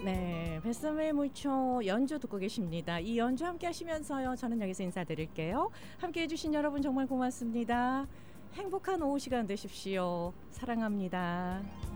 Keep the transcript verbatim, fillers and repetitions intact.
네, 뱃섬의 물총 연주 듣고 계십니다. 이 연주 함께 하시면서요. 저는 여기서 인사드릴게요. 함께 해주신 여러분 정말 고맙습니다. 행복한 오후 시간 되십시오. 사랑합니다.